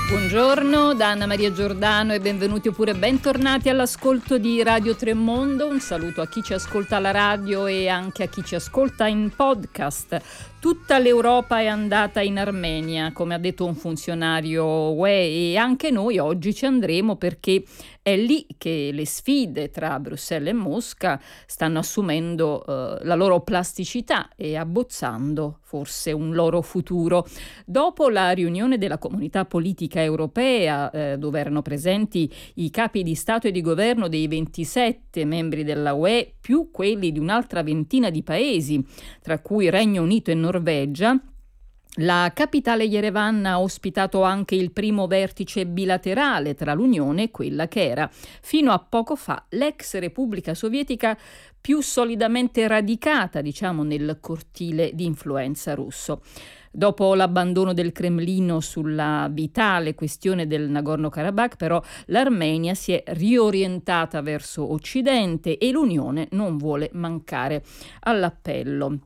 Buongiorno da Anna Maria Giordano e benvenuti oppure bentornati all'ascolto di Radio Tremondo. Un saluto a chi ci ascolta alla radio e anche a chi ci ascolta in podcast. Tutta l'Europa è andata in Armenia, come ha detto un funzionario UE, e anche noi oggi ci andremo perché è lì che le sfide tra Bruxelles e Mosca stanno assumendo la loro plasticità e abbozzando forse un loro futuro. Dopo la riunione della comunità politica europea, dove erano presenti i capi di Stato e di Governo dei 27 membri della UE, più quelli di un'altra ventina di paesi, tra cui Regno Unito e Norvegia, la capitale Yerevan ha ospitato anche il primo vertice bilaterale tra l'Unione e quella che era, fino a poco fa, l'ex Repubblica Sovietica più solidamente radicata, diciamo, nel cortile di influenza russo. Dopo l'abbandono del Cremlino sulla vitale questione del Nagorno-Karabakh, però, l'Armenia si è riorientata verso Occidente e l'Unione non vuole mancare all'appello.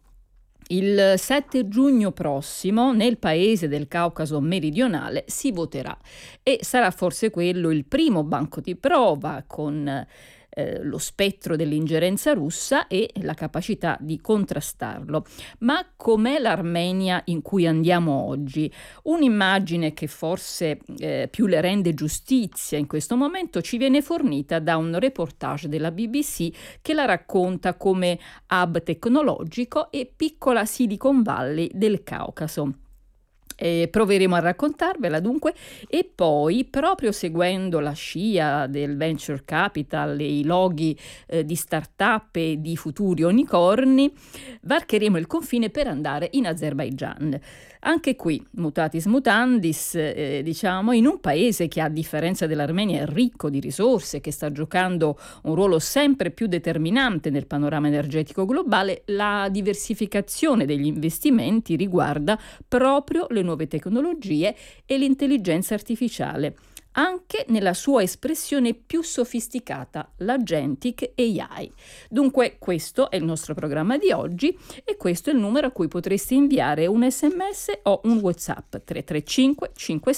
Il 7 giugno prossimo nel paese del Caucaso meridionale si voterà e sarà forse quello il primo banco di prova con lo spettro dell'ingerenza russa e la capacità di contrastarlo. Ma com'è l'Armenia in cui andiamo oggi? Un'immagine che forse più le rende giustizia in questo momento ci viene fornita da un reportage della BBC che la racconta come hub tecnologico e piccola Silicon Valley del Caucaso. Proveremo a raccontarvela dunque e poi, proprio seguendo la scia del venture capital e i loghi di start-up e di futuri unicorni, varcheremo il confine per andare in Azerbaigian. Anche qui, mutatis mutandis, diciamo, in un paese che a differenza dell'Armenia è ricco di risorse, che sta giocando un ruolo sempre più determinante nel panorama energetico globale, la diversificazione degli investimenti riguarda proprio le nuove tecnologie e l'intelligenza artificiale, anche nella sua espressione più sofisticata, l'Agentic AI. Dunque questo è il nostro programma di oggi e questo è il numero a cui potresti inviare un SMS o un WhatsApp 335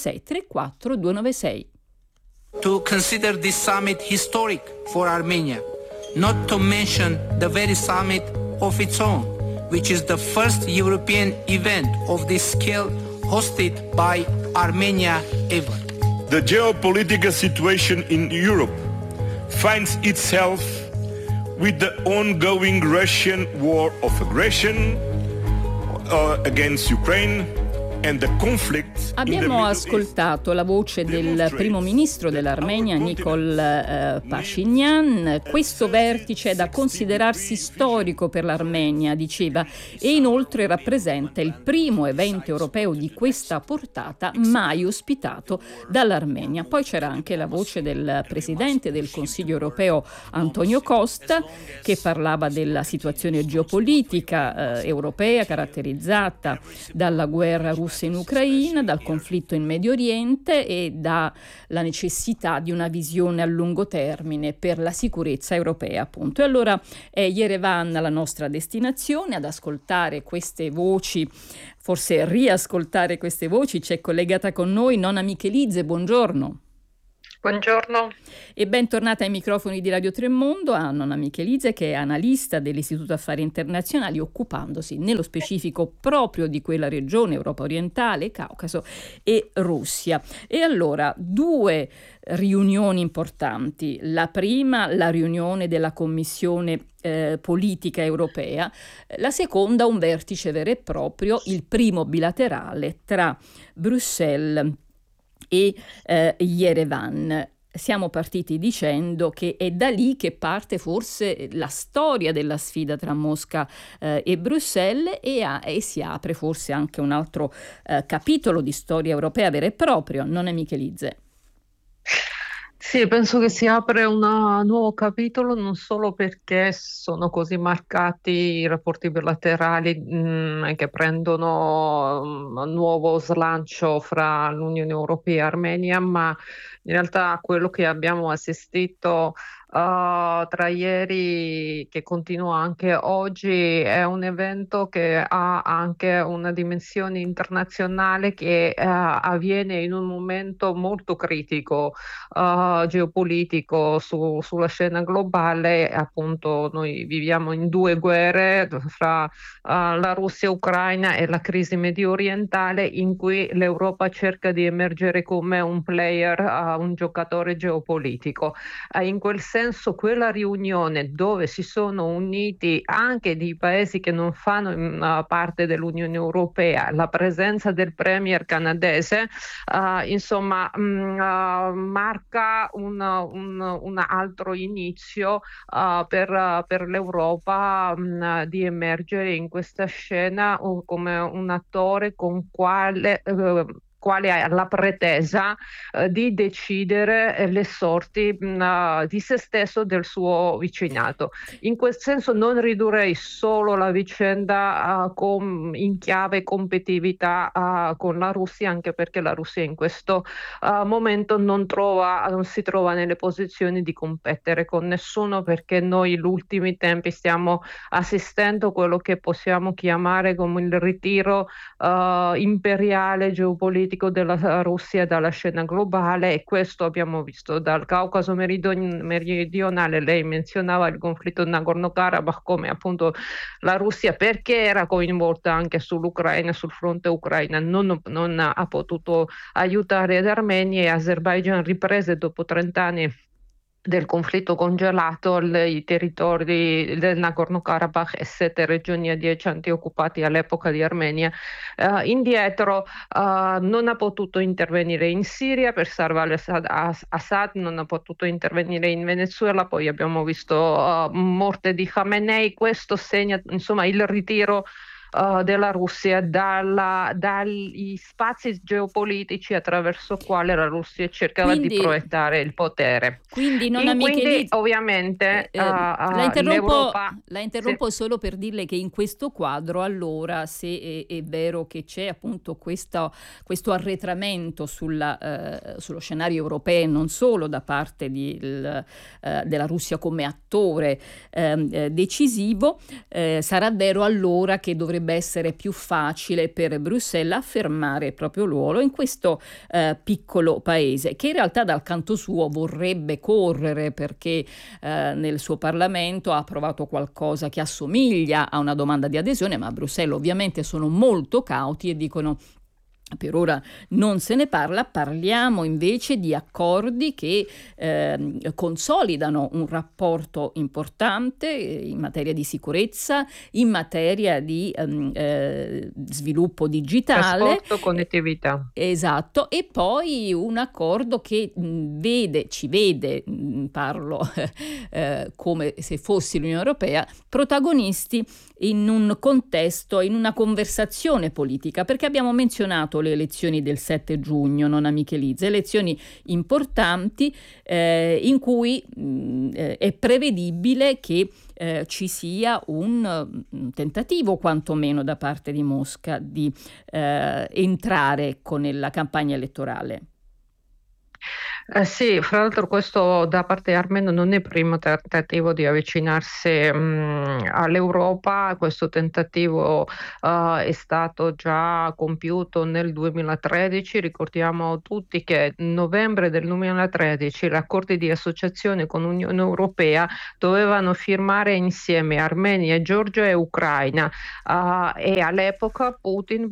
5634 296. To consider this summit historic for Armenia, not to mention the very summit of its own, which is the first European event of this scale hosted by Armenia ever. The geopolitical situation in Europe finds itself with the ongoing Russian war of aggression against Ukraine and the conflict. Abbiamo ascoltato la voce del primo ministro dell'Armenia, Nikol Pashinyan. Questo vertice è da considerarsi storico per l'Armenia, diceva, e inoltre rappresenta il primo evento europeo di questa portata mai ospitato dall'Armenia. Poi c'era anche la voce del presidente del Consiglio europeo, Antonio Costa, che parlava della situazione geopolitica europea caratterizzata dalla guerra russa in Ucraina, dal conflitto in Medio Oriente e dalla necessità di una visione a lungo termine per la sicurezza europea, appunto. E allora è Yerevan la nostra destinazione. Ad ascoltare queste voci, forse riascoltare queste voci, c'è collegata con noi Nona Michelidze. Buongiorno. Buongiorno. E bentornata ai microfoni di Radio Tremondo a Nonna Michelidze, che è analista dell'Istituto Affari Internazionali, occupandosi nello specifico proprio di quella regione, Europa orientale, Caucaso e Russia. E allora, due riunioni importanti. La prima, la riunione della Commissione politica europea, la seconda un vertice vero e proprio, il primo bilaterale tra Bruxelles e Yerevan. Siamo partiti dicendo che è da lì che parte forse la storia della sfida tra Mosca e Bruxelles e si apre forse anche un altro capitolo di storia europea vero e proprio, non è Michelidze? Sì, penso che si apre un nuovo capitolo non solo perché sono così marcati i rapporti bilaterali che prendono un nuovo slancio fra l'Unione Europea e Armenia, ma in realtà quello che abbiamo assistito tra ieri che continua anche oggi. È un evento che ha anche una dimensione internazionale che avviene in un momento molto critico geopolitico sulla scena globale. Appunto, noi viviamo in due guerre fra la Russia e Ucraina e la crisi medio orientale, in cui l'Europa cerca di emergere come un player, un giocatore geopolitico. In quel senso, quella riunione dove si sono uniti anche dei paesi che non fanno parte dell'Unione Europea, la presenza del premier canadese, insomma, marca un altro inizio per l'Europa di emergere in questa scena come un attore con quale ha la pretesa di decidere le sorti di se stesso, del suo vicinato. In quel senso non ridurrei solo la vicenda in chiave competitività con la Russia, anche perché la Russia in questo momento non si trova nelle posizioni di competere con nessuno, perché noi gli ultimi tempi stiamo assistendo a quello che possiamo chiamare come il ritiro imperiale geopolitico della Russia dalla scena globale, e questo abbiamo visto dal Caucaso meridionale. Lei menzionava il conflitto Nagorno-Karabakh, come appunto la Russia, perché era coinvolta anche sull'Ucraina, sul fronte Ucraina, non ha potuto aiutare l'Armenia, e Azerbaijan riprese dopo 30 anni del conflitto congelato i territori del Nagorno-Karabakh e 7 regioni adiacenti occupati all'epoca di Armenia indietro. Non ha potuto intervenire in Siria per salvare Assad, non ha potuto intervenire in Venezuela, poi abbiamo visto morte di Khamenei. Questo segna insomma il ritiro della Russia dagli spazi geopolitici attraverso quale la Russia cercava di Quindi, proiettare il potere. quindi nonna Quindi Michelizzi, ovviamente la l'Europa. Sì. interrompo solo per dirle che in questo quadro, allora, se è vero che c'è appunto questo arretramento sullo scenario europeo, non solo da parte della Russia come attore decisivo, sarà vero allora che dovrebbe essere più facile per Bruxelles affermare il proprio ruolo in questo piccolo paese, che in realtà dal canto suo vorrebbe correre, perché nel suo Parlamento ha approvato qualcosa che assomiglia a una domanda di adesione, ma a Bruxelles ovviamente sono molto cauti e dicono: per ora non se ne parla. Parliamo invece di accordi che consolidano un rapporto importante in materia di sicurezza, in materia di sviluppo digitale. Trasporto, connettività. Esatto, e poi un accordo che ci vede, parlo come se fossi l'Unione Europea, protagonisti in un contesto, in una conversazione politica, perché abbiamo menzionato le elezioni del 7 giugno, nonna Michelizzi, elezioni importanti in cui è prevedibile che ci sia un tentativo quantomeno da parte di Mosca di entrare con la campagna elettorale. Sì, fra l'altro questo da parte armena non è il primo tentativo di avvicinarsi all'Europa. Questo tentativo è stato già compiuto nel 2013. Ricordiamo tutti che in novembre del 2013 gli accordi di associazione con l'Unione Europea dovevano firmare insieme Armenia, Georgia e Ucraina, e all'epoca Putin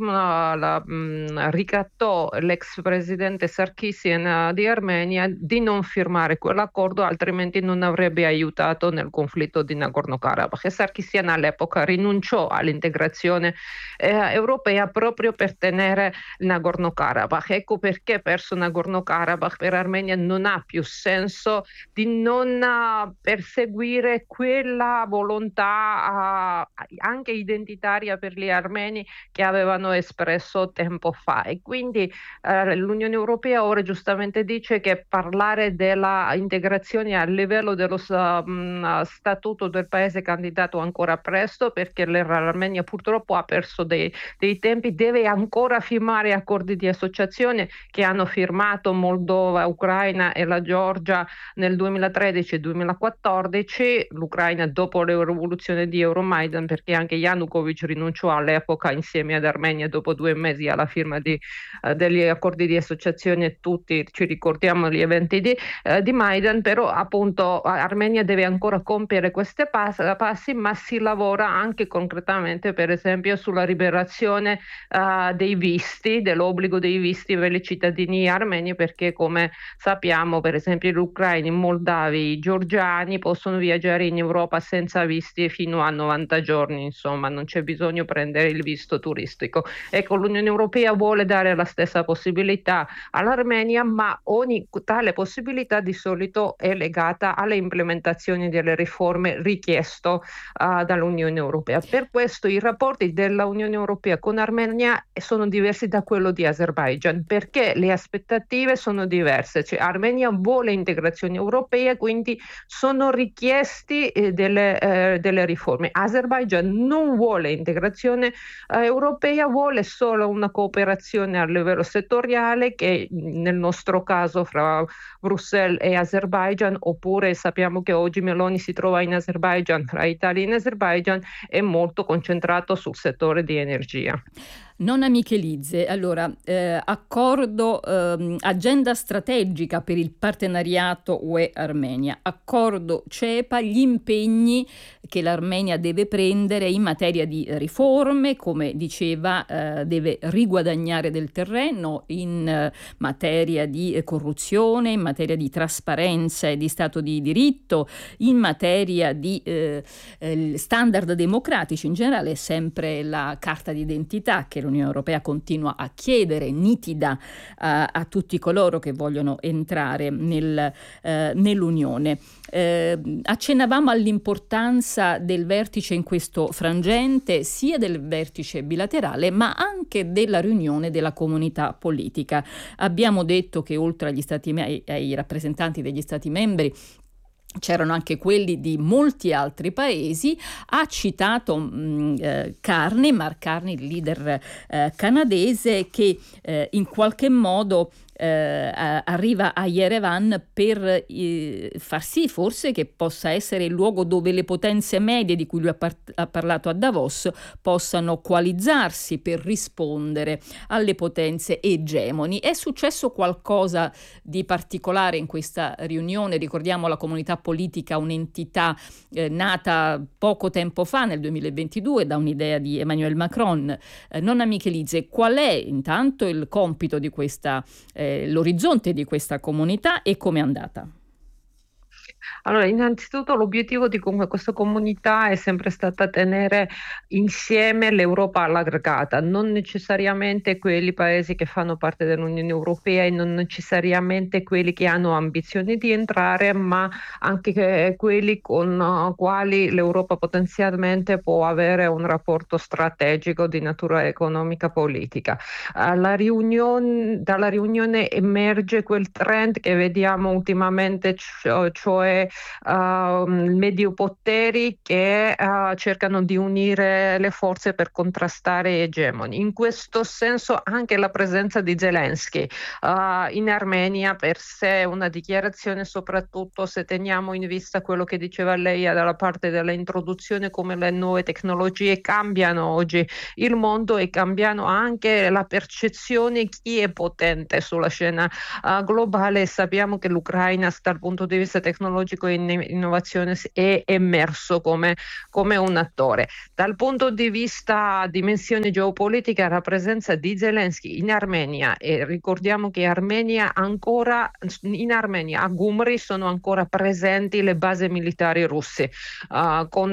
ricattò l'ex presidente Sarkisian di Armenia di non firmare quell'accordo, altrimenti non avrebbe aiutato nel conflitto di Nagorno-Karabakh. E Sarkisian all'epoca rinunciò all'integrazione europea proprio per tenere Nagorno-Karabakh. Ecco perché perso Nagorno-Karabakh per Armenia non ha più senso di non perseguire quella volontà anche identitaria per gli armeni che avevano espresso tempo fa. E quindi l'Unione Europea ora giustamente dice che che parlare della integrazione a livello dello statuto del paese candidato ancora presto, perché l'Armenia purtroppo ha perso dei tempi, deve ancora firmare accordi di associazione che hanno firmato Moldova, Ucraina e la Georgia nel 2013 e 2014, l'Ucraina dopo la rivoluzione di Euromaidan, perché anche Yanukovych rinunciò all'epoca insieme ad Armenia dopo 2 mesi alla firma degli accordi di associazione. Tutti ci ricordiamo gli eventi di Maidan, però appunto Armenia deve ancora compiere questi passi, ma si lavora anche concretamente, per esempio, sulla liberazione dei visti, dell'obbligo dei visti per i cittadini armeni, perché come sappiamo, per esempio, gli ucraini, i moldavi, i georgiani possono viaggiare in Europa senza visti fino a 90 giorni, insomma, non c'è bisogno di prendere il visto turistico. Ecco, l'Unione Europea vuole dare la stessa possibilità all'Armenia, ma ogni tale possibilità di solito è legata alle implementazioni delle riforme richiesto dall'Unione Europea. Per questo i rapporti dell'Unione Europea con Armenia sono diversi da quello di Azerbaijan, perché le aspettative sono diverse. Cioè, Armenia vuole integrazione europea, quindi sono richiesti delle riforme. Azerbaijan non vuole integrazione europea, vuole solo una cooperazione a livello settoriale, che nel nostro caso fra Bruxelles e Azerbaijan, oppure sappiamo che oggi Meloni si trova in Azerbaijan, fra Italia e Azerbaijan, è molto concentrato sul settore di energia. Nonna Michelizze, allora, accordo, agenda strategica per il partenariato UE-Armenia, accordo CEPA, gli impegni che l'Armenia deve prendere in materia di riforme, come diceva, deve riguadagnare del terreno in materia di corruzione, in materia di trasparenza e di Stato di diritto, in materia di standard democratici in generale, sempre la carta d'identità che l'Unione Europea continua a chiedere, nitida a tutti coloro che vogliono entrare nell'Unione. Accennavamo all'importanza del vertice in questo frangente, sia del vertice bilaterale ma anche della riunione della comunità politica. Abbiamo detto che oltre ai rappresentanti degli Stati membri c'erano anche quelli di molti altri paesi. Ha citato Mark Carney, il leader canadese, che in qualche modo arriva a Yerevan per far sì forse che possa essere il luogo dove le potenze medie di cui lui ha parlato a Davos possano coalizzarsi per rispondere alle potenze egemoni. È successo qualcosa di particolare in questa riunione? Ricordiamo la comunità politica, un'entità nata poco tempo fa, nel 2022, da un'idea di Emmanuel Macron. Nonna Michelizze, qual è intanto il compito di questa l'orizzonte di questa comunità e come è andata? Allora, innanzitutto l'obiettivo di questa comunità è sempre stata tenere insieme l'Europa allargata, non necessariamente quelli paesi che fanno parte dell'Unione Europea e non necessariamente quelli che hanno ambizioni di entrare, ma anche quelli con quali l'Europa potenzialmente può avere un rapporto strategico di natura economica politica. Dalla riunione emerge quel trend che vediamo ultimamente, cioè mediopoteri che cercano di unire le forze per contrastare egemoni. In questo senso anche la presenza di Zelensky in Armenia per sé è una dichiarazione, soprattutto se teniamo in vista quello che diceva lei dalla parte dell'introduzione, come le nuove tecnologie cambiano oggi il mondo e cambiano anche la percezione chi è potente sulla scena globale. Sappiamo che l'Ucraina dal punto di vista tecnologico e innovazione è emerso come un attore. Dal punto di vista dimensione geopolitica, la presenza di Zelensky in Armenia, e ricordiamo che in Armenia a Gyumri sono ancora presenti le basi militari russe con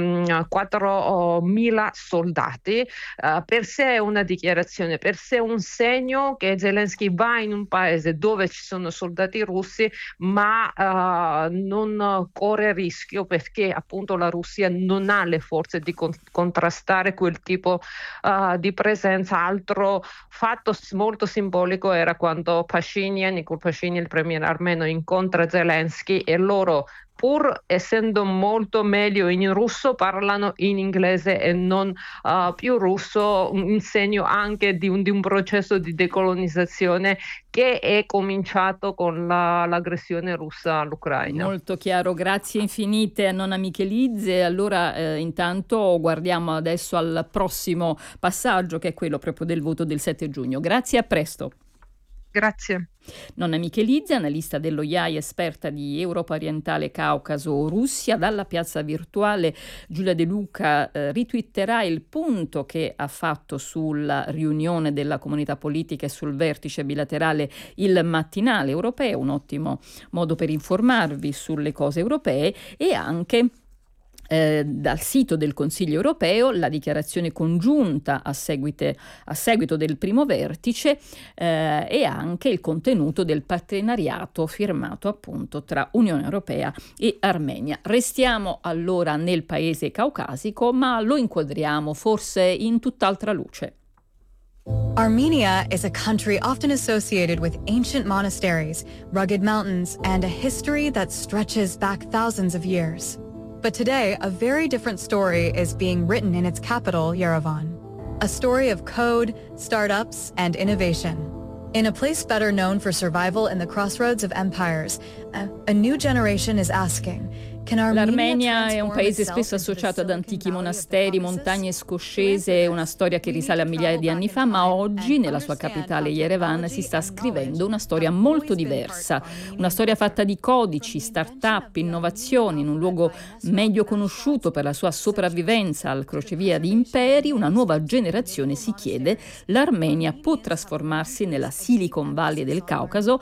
4.000 soldati, per sé è una dichiarazione, per sé un segno che Zelensky va in un paese dove ci sono soldati russi, ma non corre rischio, perché appunto la Russia non ha le forze di contrastare quel tipo di presenza. Altro fatto molto simbolico era quando Nikol Pashinyan, il premier armeno, incontra Zelensky e loro, pur essendo molto meglio in russo, parlano in inglese e non più russo, un segno anche di un processo di decolonizzazione che è cominciato con l'aggressione russa all'Ucraina. Molto chiaro, grazie infinite a Nonna Michelidze. Allora intanto guardiamo adesso al prossimo passaggio, che è quello proprio del voto del 7 giugno. Grazie, a presto. Grazie. Nonna Michelidze, analista dello IAI, esperta di Europa orientale, Caucaso, Russia. Dalla piazza virtuale Giulia De Luca ritwitterà il punto che ha fatto sulla riunione della comunità politica e sul vertice bilaterale Il Mattinale Europeo, un ottimo modo per informarvi sulle cose europee, e anche dal sito del Consiglio europeo la dichiarazione congiunta a seguito del primo vertice e anche il contenuto del partenariato firmato appunto tra Unione Europea e Armenia. Restiamo allora nel paese caucasico, ma lo inquadriamo forse in tutt'altra luce. Armenia is a country often associated with ancient monasteries, rugged mountains, and a history that stretches back thousands of years. But today, a very different story is being written in its capital, Yerevan. A story of code, startups, and innovation. In a place better known for survival in the crossroads of empires, a new generation is asking, l'Armenia è un paese spesso associato ad antichi monasteri, montagne scoscese, una storia che risale a migliaia di anni fa, ma oggi nella sua capitale Yerevan si sta scrivendo una storia molto diversa, una storia fatta di codici, start-up, innovazioni, in un luogo meglio conosciuto per la sua sopravvivenza al crocevia di imperi. Una nuova generazione si chiede: l'Armenia può trasformarsi nella Silicon Valley del Caucaso?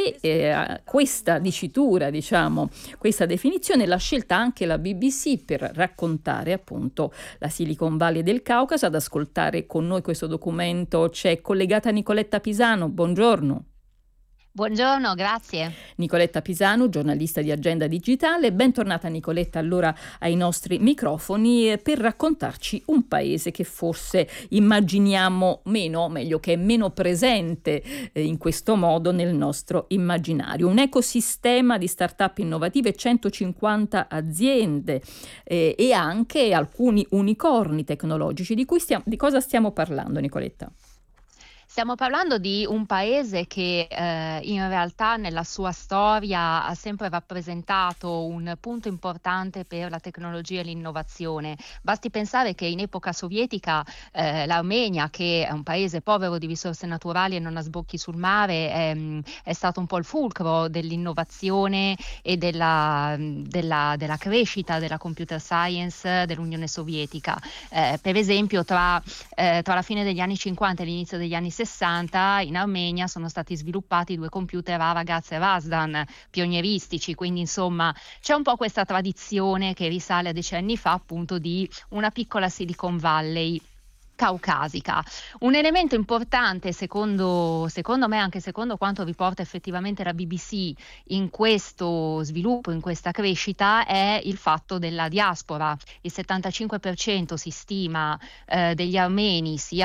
E questa dicitura, diciamo, questa definizione l'ha scelta anche la BBC per raccontare appunto la Silicon Valley del Caucaso. Ad ascoltare con noi questo documento c'è collegata Nicoletta Pisano. Buongiorno. Buongiorno, grazie. Nicoletta Pisano, giornalista di Agenda Digitale. Bentornata Nicoletta allora ai nostri microfoni per raccontarci un paese che forse immaginiamo meno, o meglio che è meno presente in questo modo nel nostro immaginario. Un ecosistema di start-up innovative, 150 aziende e anche alcuni unicorni tecnologici. Di cosa stiamo parlando, Nicoletta? Stiamo parlando di un paese che in realtà nella sua storia ha sempre rappresentato un punto importante per la tecnologia e l'innovazione. Basti pensare che in epoca sovietica l'Armenia, che è un paese povero di risorse naturali e non ha sbocchi sul mare, è stato un po' il fulcro dell'innovazione e della crescita della computer science dell'Unione Sovietica. Per esempio tra la fine degli anni 50 e l'inizio degli anni 60 in Armenia sono stati sviluppati 2 computer Aragaz e Razdan pionieristici, quindi insomma c'è un po' questa tradizione che risale a decenni fa, appunto, di una piccola Silicon Valley caucasica. Un elemento importante secondo me, anche secondo quanto riporta effettivamente la BBC in questo sviluppo, in questa crescita, è il fatto della diaspora. Il 75% si stima degli armeni, sia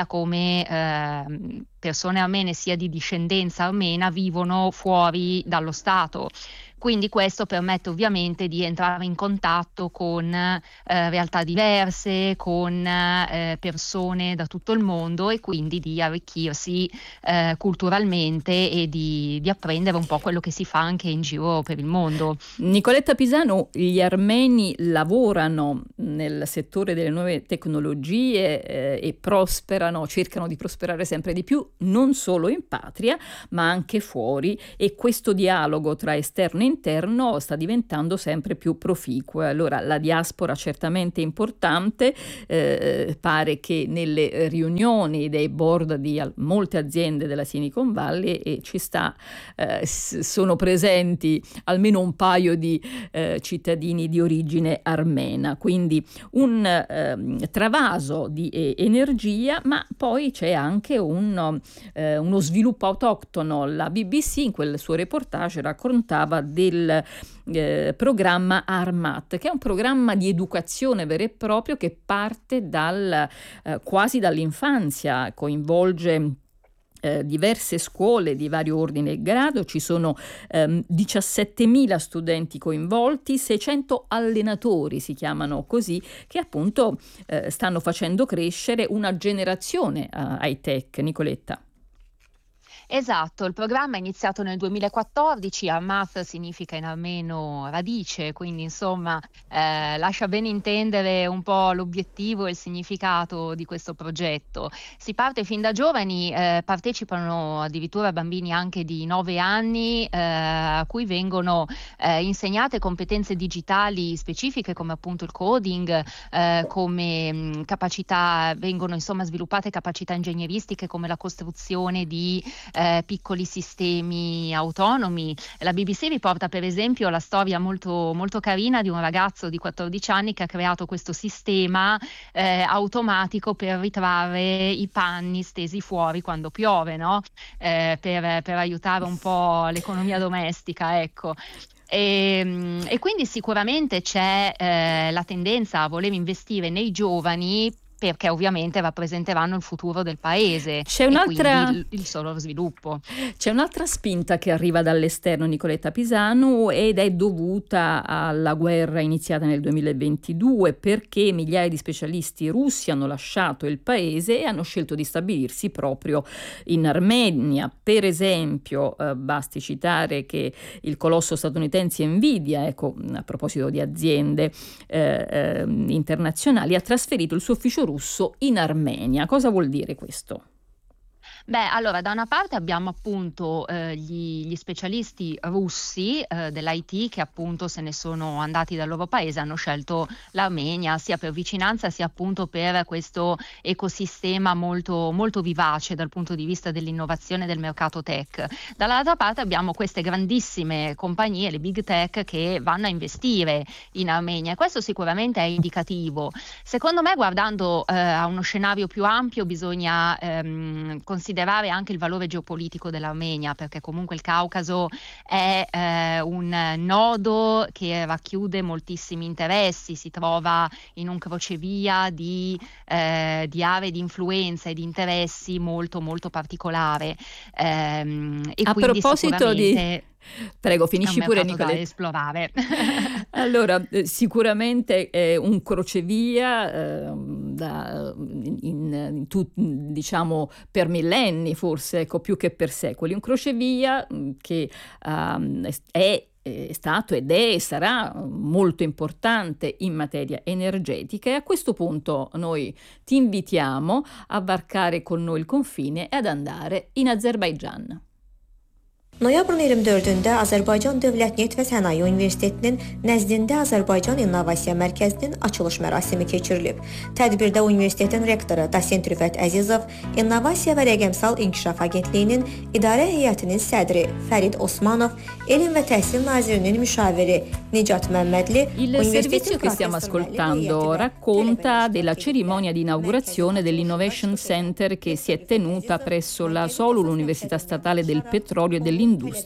come persone armene sia di discendenza armena, vivono fuori dallo Stato. Quindi questo permette ovviamente di entrare in contatto con realtà diverse, con persone da tutto il mondo, e quindi di arricchirsi culturalmente e di apprendere un po' quello che si fa anche in giro per il mondo. Nicoletta Pisano, gli armeni lavorano nel settore delle nuove tecnologie e prosperano, cercano di prosperare sempre di più, non solo in patria ma anche fuori, e questo dialogo tra esterno e interno sta diventando sempre più proficuo. Allora la diaspora certamente importante, pare che nelle riunioni dei board di molte aziende della Silicon Valley sono presenti almeno un paio di cittadini di origine armena, quindi un travaso di energia, ma poi c'è anche uno sviluppo autoctono. La BBC in quel suo reportage raccontava del programma ARMAT, che è un programma di educazione vero e proprio che parte quasi dall'infanzia, coinvolge diverse scuole di vario ordine e grado, ci sono 17.000 studenti coinvolti, 600 allenatori si chiamano così, che appunto stanno facendo crescere una generazione high-tech. Nicoletta. Esatto, il programma è iniziato nel 2014, Armath significa in armeno radice, quindi insomma lascia ben intendere un po' l'obiettivo e il significato di questo progetto. Si parte fin da giovani, partecipano addirittura bambini anche di 9 anni a cui vengono insegnate competenze digitali specifiche come appunto il coding, come capacità, vengono insomma sviluppate capacità ingegneristiche come la costruzione di piccoli sistemi autonomi. La BBC riporta per esempio la storia molto, molto carina di un ragazzo di 14 anni che ha creato questo sistema automatico per ritrarre i panni stesi fuori quando piove, no? Per aiutare un po' l'economia domestica, ecco. E quindi sicuramente c'è la tendenza a voler investire nei giovani, perché ovviamente rappresenteranno il futuro del paese quindi il solo sviluppo. C'è un'altra spinta che arriva dall'esterno, Nicoletta Pisanu, ed è dovuta alla guerra iniziata nel 2022, perché migliaia di specialisti russi hanno lasciato il paese e hanno scelto di stabilirsi proprio in Armenia. Per esempio, basti citare che il colosso statunitense Nvidia, ecco, a proposito di aziende internazionali, ha trasferito il suo ufficio russo in Armenia. Cosa vuol dire questo? Beh, allora, da una parte abbiamo appunto gli specialisti russi dell'IT che appunto se ne sono andati dal loro paese, hanno scelto l'Armenia sia per vicinanza sia appunto per questo ecosistema molto, molto vivace dal punto di vista dell'innovazione del mercato tech. Dall'altra parte abbiamo queste grandissime compagnie, le big tech, che vanno a investire in Armenia, e questo sicuramente è indicativo. Secondo me, guardando a uno scenario più ampio, bisogna considerare anche il valore geopolitico dell'Armenia, perché comunque il Caucaso è un nodo che racchiude moltissimi interessi, si trova in un crocevia di aree di influenza e di interessi molto molto particolare. E a quindi proposito di... Prego, finisci pure, Nicoletta. Da esplorare. Allora, sicuramente è un crocevia diciamo per millenni, forse, ecco, più che per secoli. Un crocevia che è stato ed è e sarà molto importante in materia energetica, e a questo punto noi ti invitiamo a varcare con noi il confine e ad andare in Azerbaigian. Noyabrın 24-də Azərbaycan Dövlət Neft və Sənaye Universitetinin nəzdində Azərbaycan İnnovasiya Mərkəzinin açılış mərasimi keçirilib. Tədbirdə universitetin rektoru Dosent Rüfət Əzizov, İnnovasiya və Rəqəmsal İnkişaf Agentliyinin İdarə Heyətinin sədri Fərid Osmanov, Elm və Təhsil Nazirinin müşaviri Nicat Məmmədli. Il servizio che stiamo ascoltando racconta della cerimonia di inaugurazione dell'Innovation Center che si è tenuta presso la SOLU, l'Università Statale del Petrolio e dell'Industria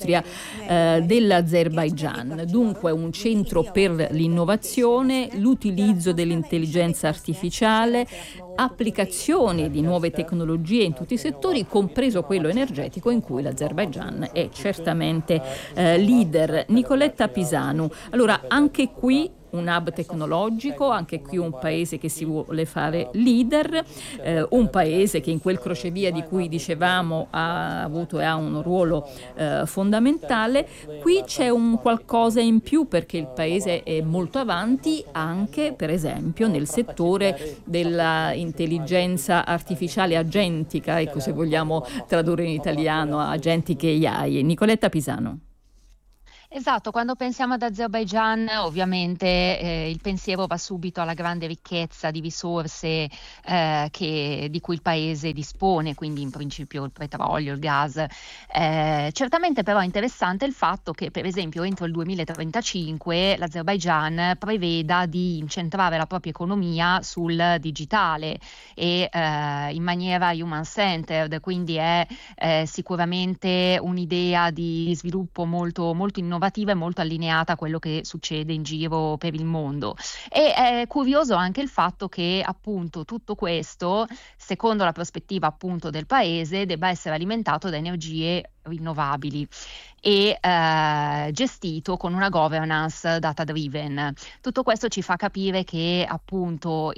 dell'Azerbaigian. Dunque un centro per l'innovazione, l'utilizzo dell'intelligenza artificiale, applicazioni di nuove tecnologie in tutti i settori, compreso quello energetico, in cui l'Azerbaigian è certamente leader. Nicoletta Pisanu, allora anche qui un hub tecnologico, anche qui un paese che si vuole fare leader, un paese che in quel crocevia di cui dicevamo ha avuto e ha un ruolo fondamentale. Qui c'è un qualcosa in più, perché il paese è molto avanti anche, per esempio, nel settore della intelligenza artificiale agentica, ecco, se vogliamo tradurre in italiano, agentiche AI. Nicoletta Pisanu. Esatto, quando pensiamo ad Azerbaigian ovviamente il pensiero va subito alla grande ricchezza di risorse di cui il paese dispone, quindi in principio il petrolio, il gas. Certamente però è interessante il fatto che per esempio entro il 2035 l'Azerbaigian preveda di incentrare la propria economia sul digitale e in maniera human-centered, quindi è sicuramente un'idea di sviluppo molto, molto innovativo innovativa e molto allineata a quello che succede in giro per il mondo. E è curioso anche il fatto che appunto tutto questo, secondo la prospettiva appunto del paese, debba essere alimentato da energie rinnovabili e gestito con una governance data driven. Tutto questo ci fa capire che appunto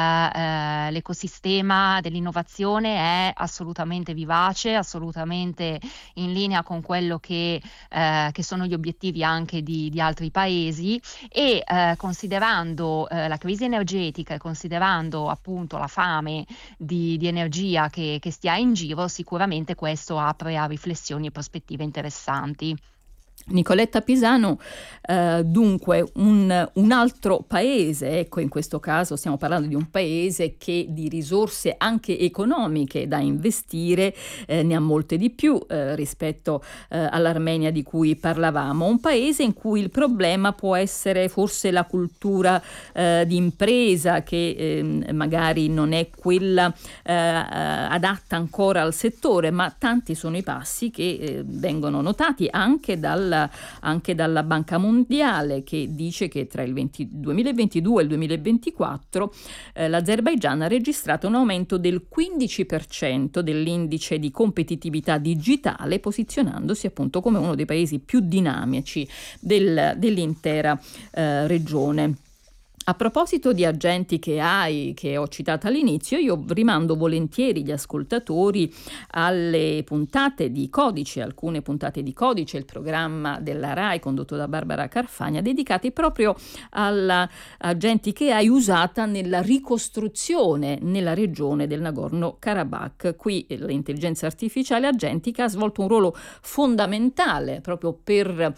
l'ecosistema dell'innovazione è assolutamente vivace, assolutamente in linea con quello che sono gli obiettivi anche di altri paesi, e considerando la crisi energetica e considerando appunto la fame di energia che stia in giro, sicuramente questo apre a riflessioni e prospettive interessanti. Nicoletta Pisano, dunque un altro paese, ecco, in questo caso stiamo parlando di un paese che di risorse anche economiche da investire ne ha molte di più rispetto all'Armenia di cui parlavamo, un paese in cui il problema può essere forse la cultura di impresa che magari non è quella adatta ancora al settore, ma tanti sono i passi che vengono notati anche dalla Banca Mondiale, che dice che tra il 2022 e il 2024 l'Azerbaigian ha registrato un aumento del 15% dell'indice di competitività digitale, posizionandosi appunto come uno dei paesi più dinamici dell'intera regione. A proposito di Agenti AI che ho citato all'inizio, io rimando volentieri gli ascoltatori alle puntate di Codice, alcune puntate di Codice, il programma della RAI condotto da Barbara Carfagna, dedicati proprio alla Agenti AI usata nella ricostruzione nella regione del Nagorno-Karabakh. Qui l'intelligenza artificiale agentica ha svolto un ruolo fondamentale proprio per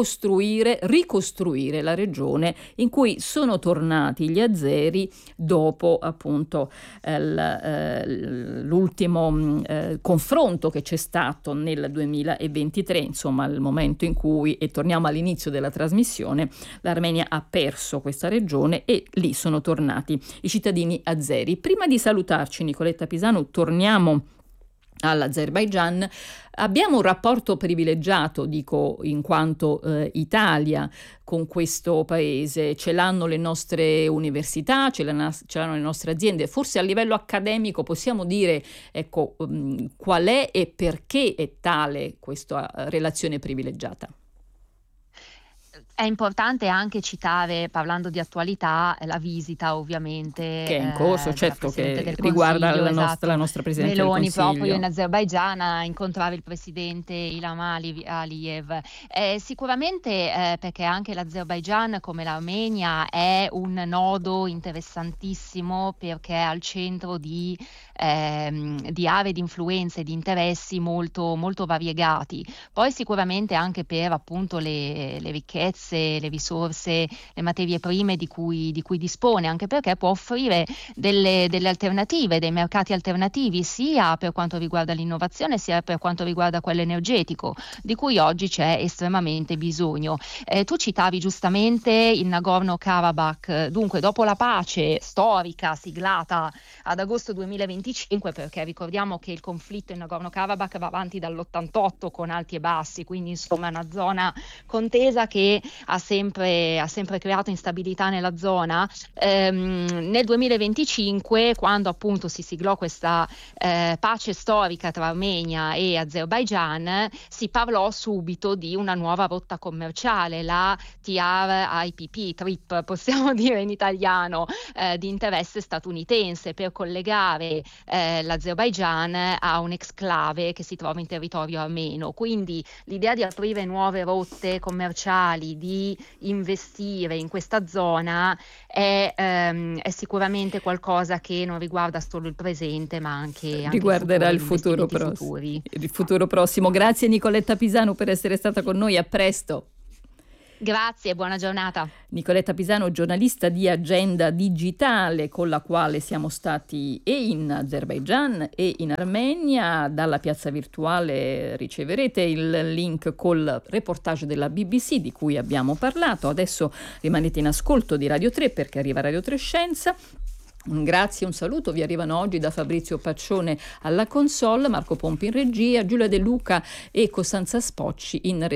ricostruire la regione in cui sono tornati gli azeri dopo appunto l'ultimo confronto che c'è stato nel 2023, insomma il momento in cui, e torniamo all'inizio della trasmissione, l'Armenia ha perso questa regione e lì sono tornati i cittadini azeri. Prima di salutarci, Nicoletta Pisano, torniamo all'Azerbaigian. Abbiamo un rapporto privilegiato, dico, in quanto Italia con questo paese. Ce l'hanno le nostre università, ce l'hanno le nostre aziende. Forse a livello accademico possiamo dire, ecco, qual è e perché è tale questa relazione privilegiata. È importante anche citare, parlando di attualità, la visita ovviamente che è in corso, certo, che riguarda la nostra Presidente Meloni del Consiglio. proprio in Azerbaigian a incontrare il Presidente Ilham Aliyev. Sicuramente perché anche l'Azerbaigian, come l'Armenia, è un nodo interessantissimo perché è al centro di aree di influenze e di interessi molto, molto variegati. Poi sicuramente anche per appunto le ricchezze, le risorse, le materie prime di cui dispone, anche perché può offrire delle alternative, dei mercati alternativi, sia per quanto riguarda l'innovazione sia per quanto riguarda quello energetico, di cui oggi c'è estremamente bisogno. Tu citavi giustamente il Nagorno-Karabakh. Dunque, dopo la pace storica siglata ad agosto 2025, perché ricordiamo che il conflitto in Nagorno-Karabakh va avanti dall'88 con alti e bassi, quindi insomma una zona contesa che ha sempre creato instabilità nella zona. Nel 2025, quando appunto si siglò questa pace storica tra Armenia e Azerbaigian, si parlò subito di una nuova rotta commerciale, la TRIPP, possiamo dire in italiano, di interesse statunitense, per collegare l'Azerbaigian a un'exclave che si trova in territorio armeno. Quindi l'idea di aprire nuove rotte commerciali, di investire in questa zona è sicuramente qualcosa che non riguarda solo il presente, ma anche riguarderà il futuro prossimo. Grazie Nicoletta Pisano per essere stata con noi, a presto. Grazie e buona giornata. Nicoletta Pisano, giornalista di Agenda Digitale, con la quale siamo stati e in Azerbaigian e in Armenia. Dalla piazza virtuale riceverete il link col reportage della BBC di cui abbiamo parlato. Adesso rimanete in ascolto di Radio 3 perché arriva Radio 3 Scienza. Un grazie e un saluto vi arrivano oggi da Fabrizio Paccione alla console, Marco Pompi in regia, Giulia De Luca e Costanza Spocci in redazione.